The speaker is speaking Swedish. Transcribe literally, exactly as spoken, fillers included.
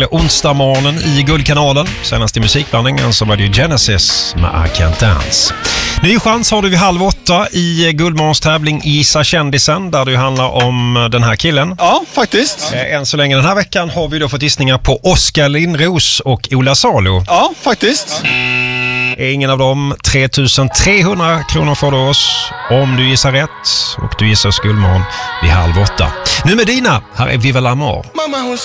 till onsdag morgonen i Guldkanalen. Senast i musikblandningen så var det ju Genesis med I Can't Dance. Ny chans har du vid halv åtta i Guldmorgons tävling Gissa kändisen, där det handlar om den här killen. Ja, faktiskt. Än så länge den här veckan har vi då fått gissningar på Oskar Lindros och Ola Salo. Ja, faktiskt. Ingen av dem. tre tusen trehundra kronor får du oss om du gissar rätt, och du gissar Guldmorgon vid halv åtta. Nu med Dina, här är Viva l'Amour.